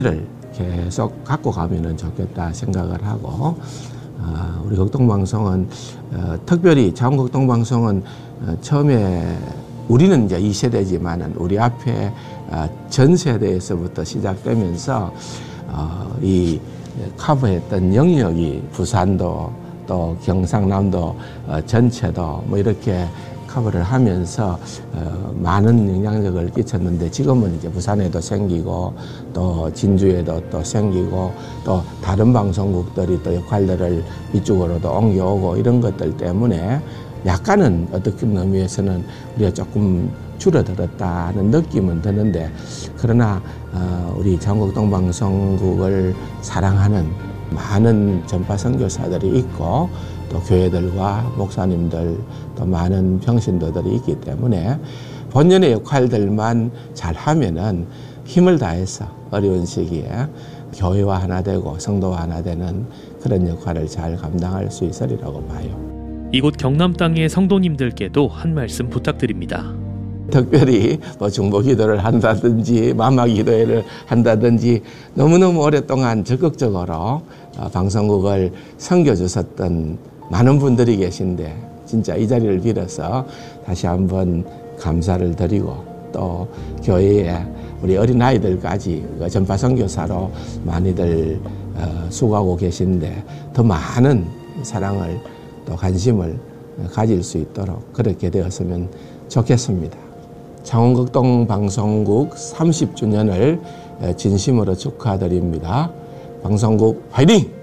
를 계속 갖고 가면은 좋겠다 생각을 하고, 우리 극동방송은 특별히 자원극동방송은 처음에 우리는 이제 2세대지만은 우리 앞에 전 세대에서부터 시작되면서 이 커버했던 영역이 부산도 또 경상남도 전체도 뭐 이렇게 커버를 하면서 많은 영향력을 끼쳤는데, 지금은 이제 부산에도 생기고 또 진주에도 또 생기고 또 다른 방송국들이 또 역할들을 이쪽으로도 옮겨오고 이런 것들 때문에 약간은 어떤 의미에서는 우리가 조금 줄어들었다는 느낌은 드는데, 그러나 우리 자원극동방송국을 사랑하는 많은 전파 선교사들이 있고 또 교회들과 목사님들 또 많은 평신도들이 있기 때문에 본연의 역할들만 잘하면은 힘을 다해서 어려운 시기에 교회와 하나 되고 성도와 하나 되는 그런 역할을 잘 감당할 수 있으리라고 봐요. 이곳 경남 땅의 성도님들께도 한 말씀 부탁드립니다. 특별히 뭐 중보기도를 한다든지 마마기도회를 한다든지 너무너무 오랫동안 적극적으로 방송국을 섬겨주셨던 많은 분들이 계신데, 진짜 이 자리를 빌어서 다시 한번 감사를 드리고, 또 교회에 우리 어린아이들까지 전파 선교사로 많이들 수고하고 계신데 더 많은 사랑을 또 관심을 가질 수 있도록 그렇게 되었으면 좋겠습니다. 자원극동방송국 30주년을 진심으로 축하드립니다. 방송국 화이팅!